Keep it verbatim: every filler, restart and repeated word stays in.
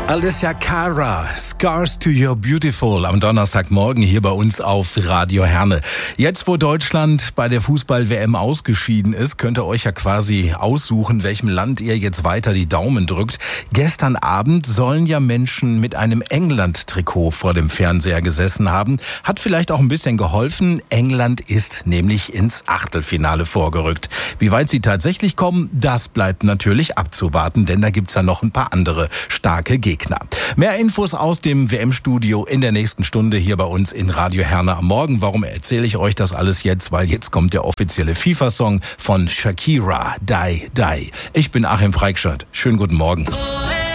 Alessia Cara, Scars to Your Beautiful, am Donnerstagmorgen hier bei uns auf Radio Herne. Jetzt, wo Deutschland bei der Fußball-W M ausgeschieden ist, könnt ihr euch ja quasi aussuchen, welchem Land ihr jetzt weiter die Daumen drückt. Gestern Abend sollen ja Menschen mit einem England-Trikot vor dem Fernseher gesessen haben. Hat vielleicht auch ein bisschen geholfen. England ist nämlich ins Achtelfinale vorgerückt. Wie weit sie tatsächlich kommen, das bleibt natürlich abzuwarten, denn da gibt's ja noch ein paar andere starke Gegner. Mehr Infos aus dem W M-Studio in der nächsten Stunde hier bei uns in Radio Herne am Morgen. Warum erzähle ich euch das alles jetzt? Weil jetzt kommt der offizielle FIFA-Song von Shakira, Die, Die. Ich bin Achim Freikschat. Schönen guten Morgen.